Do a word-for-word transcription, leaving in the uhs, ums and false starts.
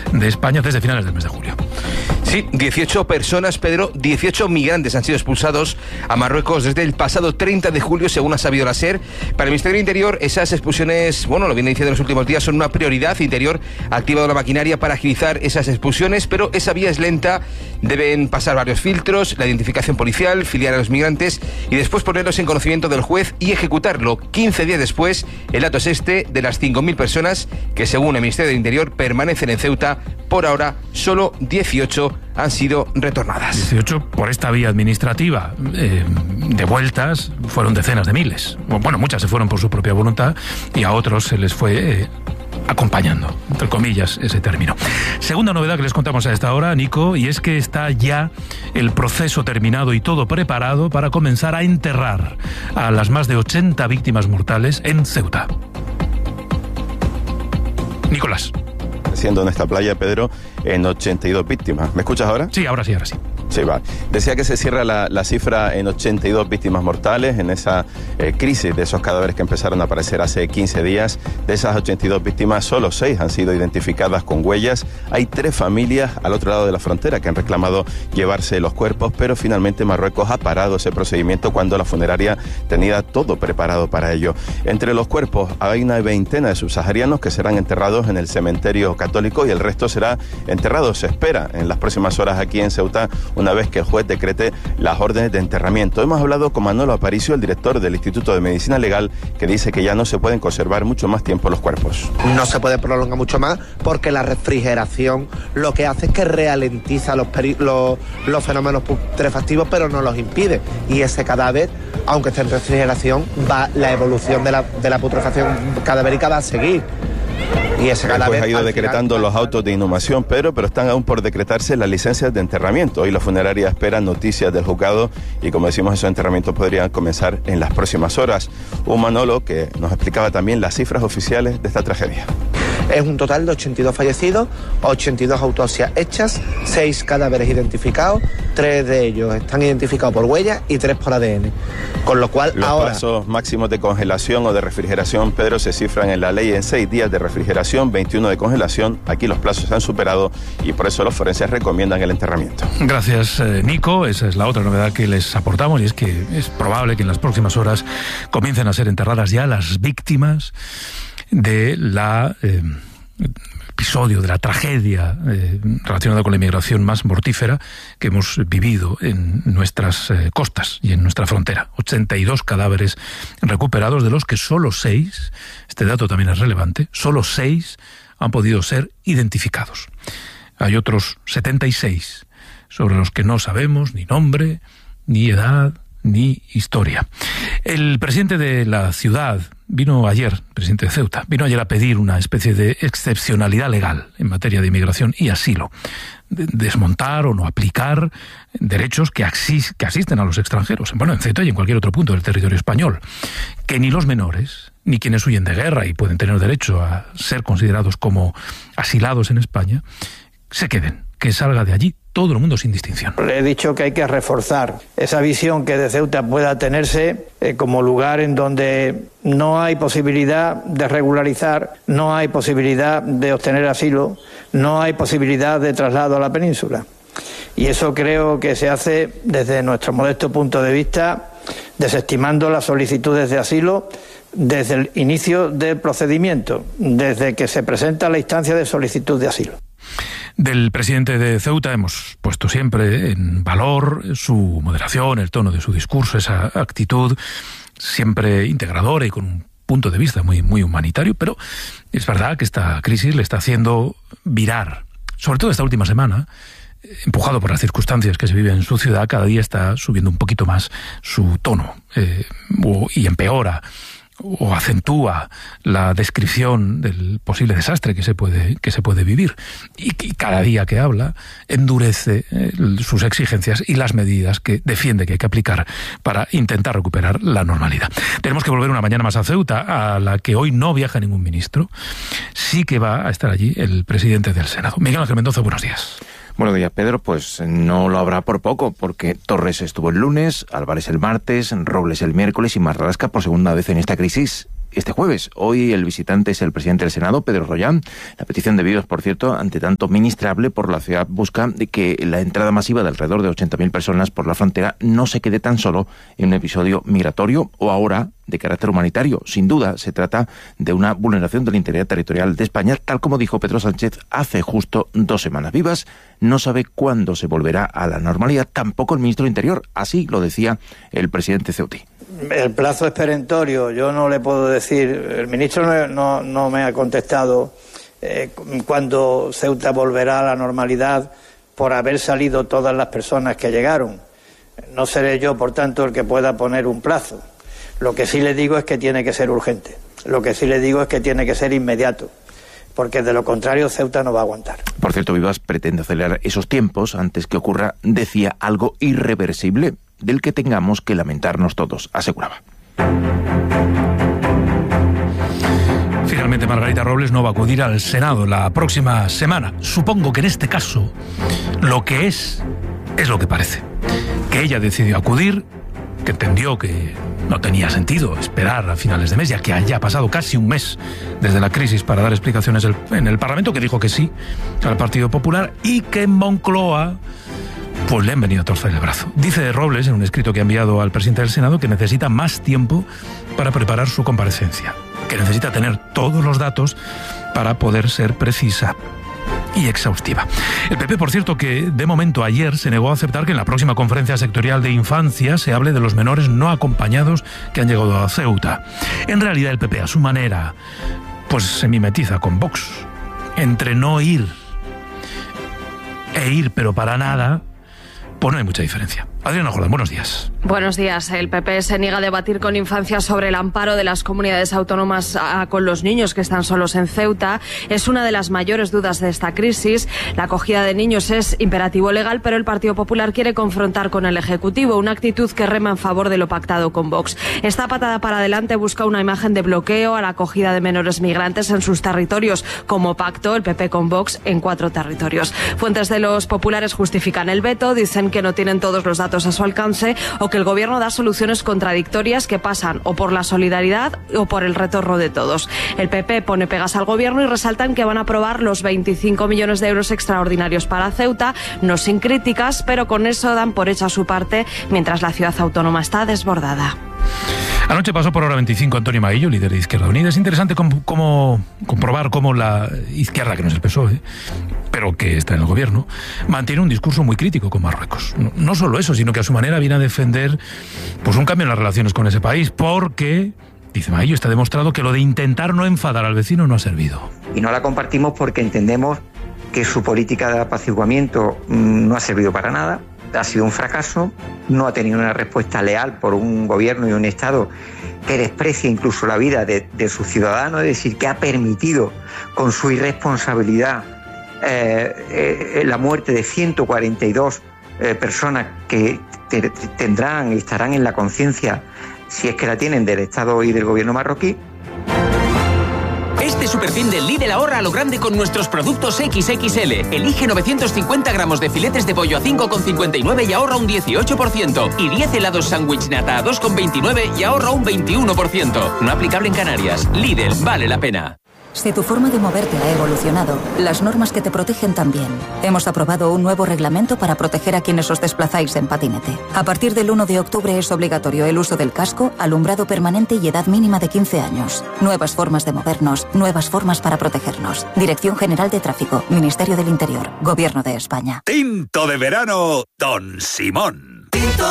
de España desde finales del mes de julio. Sí, dieciocho personas, Pedro, dieciocho migrantes han sido expulsados a Marruecos desde el pasado treinta de julio, según ha sabido la SER. Para el Ministerio del Interior, esas expulsiones, bueno, lo viene diciendo en los últimos días, son una prioridad. Interior ha activado la maquinaria para agilizar esas expulsiones, pero esa vía es lenta. Deben pasar varios filtros, la identificación policial, filiar a los migrantes y después ponerlos en conocimiento del juez y ejecutarlo. quince días después, el dato es este, de las cinco mil personas que, según el Ministerio del Interior, permanecen en Ceuta. Por ahora, solo dieciocho han sido retornadas. dieciocho por esta vía administrativa. Eh, de vueltas fueron decenas de miles. Bueno, muchas se fueron por su propia voluntad y a otros se les fue eh, acompañando, entre comillas, ese término. Segunda novedad que les contamos a esta hora, Nico, y es que está ya el proceso terminado y todo preparado para comenzar a enterrar a las más de ochenta víctimas mortales en Ceuta. Nicolás. Siendo en esta playa, Pedro, en ochenta y dos víctimas. ¿Me escuchas ahora? Sí, ahora sí, ahora sí. Sí, va. Decía que se cierra la, la cifra en ochenta y dos víctimas mortales, en esa eh, crisis de esos cadáveres que empezaron a aparecer hace quince días. De esas ochenta y dos víctimas, solo seis han sido identificadas con huellas. Hay tres familias al otro lado de la frontera que han reclamado llevarse los cuerpos, pero finalmente Marruecos ha parado ese procedimiento cuando la funeraria tenía todo preparado para ello. Entre los cuerpos hay una veintena de subsaharianos que serán enterrados en el cementerio católico y el resto será enterrado, se espera, en las próximas horas aquí en Ceuta, una vez que el juez decrete las órdenes de enterramiento. Hemos hablado con Manolo Aparicio, el director del Instituto de Medicina Legal, que dice que ya no se pueden conservar mucho más tiempo los cuerpos. No se puede prolongar mucho más porque la refrigeración lo que hace es que ralentiza los, peri- los, los fenómenos putrefactivos, pero no los impide. Y ese cadáver, aunque esté en refrigeración, va la evolución de la, de la putrefacción cadavérica va a seguir. Y ese el juez ha ido al decretando final, los autos de inhumación, Pedro, pero están aún por decretarse las licencias de enterramiento. Hoy la funeraria espera noticias del juzgado y, como decimos, esos enterramientos podrían comenzar en las próximas horas. Un Manolo que nos explicaba también las cifras oficiales de esta tragedia. Es un total de ochenta y dos fallecidos, ochenta y dos autopsias hechas, seis cadáveres identificados, tres de ellos están identificados por huellas y tres por A D N. Con lo cual Los ahora... plazos máximos de congelación o de refrigeración, Pedro, se cifran en la ley en seis días de refrigeración, veintiuno de congelación. Aquí los plazos se han superado y por eso los forenses recomiendan el enterramiento. Gracias, eh, Nico. Esa es la otra novedad que les aportamos y es que es probable que en las próximas horas comiencen a ser enterradas ya las víctimas de la eh, episodio, de la tragedia eh, relacionada con la inmigración más mortífera que hemos vivido en nuestras eh, costas y en nuestra frontera. ochenta y dos cadáveres recuperados, de los que solo seis, este dato también es relevante, solo seis han podido ser identificados. Hay otros setenta y seis sobre los que no sabemos ni nombre, ni edad, ni historia. El presidente de la ciudad vino ayer, presidente de Ceuta, vino ayer a pedir una especie de excepcionalidad legal en materia de inmigración y asilo. De desmontar o no aplicar derechos que, asis, que asisten a los extranjeros, bueno, en Ceuta y en cualquier otro punto del territorio español. Que ni los menores, ni quienes huyen de guerra y pueden tener derecho a ser considerados como asilados en España, se queden, que salga de allí todo el mundo sin distinción. Le he dicho que hay que reforzar esa visión que de Ceuta pueda tenerse eh, como lugar en donde no hay posibilidad de regularizar, no hay posibilidad de obtener asilo, no hay posibilidad de traslado a la península. Y eso creo que se hace desde nuestro modesto punto de vista, desestimando las solicitudes de asilo desde el inicio del procedimiento, desde que se presenta la instancia de solicitud de asilo. Del presidente de Ceuta hemos puesto siempre en valor su moderación, el tono de su discurso, esa actitud siempre integradora y con un punto de vista muy, muy humanitario, pero es verdad que esta crisis le está haciendo virar, sobre todo esta última semana, empujado por las circunstancias que se viven en su ciudad, cada día está subiendo un poquito más su tono eh, y empeora o acentúa la descripción del posible desastre que se puede que se puede vivir y, y cada día que habla endurece eh, sus exigencias y las medidas que defiende que hay que aplicar para intentar recuperar la normalidad. Tenemos que volver una mañana más a Ceuta, a la que hoy no viaja ningún ministro. Sí que va a estar allí el presidente del Senado. Miguel Ángel Mendoza, buenos días. Buenos días, Pedro. Pues no lo habrá por poco, porque Torres estuvo el lunes, Álvarez el martes, Robles el miércoles y Marlaska por segunda vez en esta crisis este jueves. Hoy el visitante es el presidente del Senado, Pedro Rollán. La petición de Vives, por cierto, ante tanto ministrable por la ciudad, busca de que la entrada masiva de alrededor de ochenta mil personas por la frontera no se quede tan solo en un episodio migratorio o ahora de carácter humanitario. Sin duda, se trata de una vulneración de la integridad territorial de España, tal como dijo Pedro Sánchez hace justo dos semanas. Vivas no sabe cuándo se volverá a la normalidad, tampoco el ministro de Interior. Así lo decía el presidente ceutí. El plazo es perentorio, yo no le puedo decir, el ministro no, no, no me ha contestado eh, cuándo Ceuta volverá a la normalidad por haber salido todas las personas que llegaron. No seré yo, por tanto, el que pueda poner un plazo. Lo que sí le digo es que tiene que ser urgente, lo que sí le digo es que tiene que ser inmediato, porque de lo contrario Ceuta no va a aguantar. Por cierto, Vivas pretende acelerar esos tiempos antes que ocurra, decía, algo irreversible del que tengamos que lamentarnos todos, aseguraba. Finalmente, Margarita Robles no va a acudir al Senado la próxima semana. Supongo que en este caso lo que es, es lo que parece. Que ella decidió acudir, que entendió que no tenía sentido esperar a finales de mes, ya que haya pasado casi un mes desde la crisis para dar explicaciones en el Parlamento, que dijo que sí al Partido Popular, y que en Moncloa pues le han venido a torcer el brazo. Dice Robles, en un escrito que ha enviado al presidente del Senado, que necesita más tiempo para preparar su comparecencia, que necesita tener todos los datos para poder ser precisa y exhaustiva. El P P, por cierto, que de momento ayer se negó a aceptar que en la próxima conferencia sectorial de infancia se hable de los menores no acompañados que han llegado a Ceuta. En realidad el P P, a su manera, pues se mimetiza con Vox. Entre no ir e ir pero para nada, pues no hay mucha diferencia. Adriana Jordán, buenos días. Buenos días. El P P se niega a debatir con Infancia sobre el amparo de las comunidades autónomas a, con los niños que están solos en Ceuta. Es una de las mayores dudas de esta crisis. La acogida de niños es imperativo legal, pero el Partido Popular quiere confrontar con el Ejecutivo, una actitud que rema en favor de lo pactado con Vox. Esta patada para adelante busca una imagen de bloqueo a la acogida de menores migrantes en sus territorios, como pacto el P P con Vox en cuatro territorios. Fuentes de los populares justifican el veto, dicen que no tienen todos los datos a su alcance o que el gobierno da soluciones contradictorias que pasan o por la solidaridad o por el retorno de todos. El P P pone pegas al gobierno y resaltan que van a aprobar los veinticinco millones de euros extraordinarios para Ceuta, no sin críticas, pero con eso dan por hecha su parte mientras la ciudad autónoma está desbordada. Anoche pasó por hora veinticinco Antonio Maillo, líder de Izquierda Unida. Es interesante cómo, cómo comprobar cómo la izquierda, que no es el P S O E, pero que está en el gobierno, mantiene un discurso muy crítico con Marruecos. No, no solo eso, sino que a su manera viene a defender pues un cambio en las relaciones con ese país, porque, dice Maillo, está demostrado que lo de intentar no enfadar al vecino no ha servido. Y no la compartimos porque entendemos que su política de apaciguamiento no ha servido para nada. Ha sido un fracaso, no ha tenido una respuesta leal por un gobierno y un Estado que desprecia incluso la vida de, de sus ciudadanos, es decir, que ha permitido con su irresponsabilidad eh, eh, la muerte de ciento cuarenta y dos eh, personas que te, tendrán y estarán en la conciencia, si es que la tienen, del Estado y del gobierno marroquí. Este superfin del Lidl ahorra a lo grande con nuestros productos equis equis ele. Elige novecientos cincuenta gramos de filetes de pollo a cinco con cincuenta y nueve y ahorra un dieciocho por ciento. Y diez helados sándwich nata a dos con veintinueve y ahorra un veintiuno por ciento. No aplicable en Canarias. Lidl, vale la pena. Si tu forma de moverte ha evolucionado, las normas que te protegen también. Hemos aprobado un nuevo reglamento para proteger a quienes os desplazáis en patinete. A partir del uno de octubre es obligatorio el uso del casco, alumbrado permanente y edad mínima de quince años. Nuevas formas de movernos, nuevas formas para protegernos. Dirección General de Tráfico, Ministerio del Interior, Gobierno de España. Tinto de verano, Don Simón.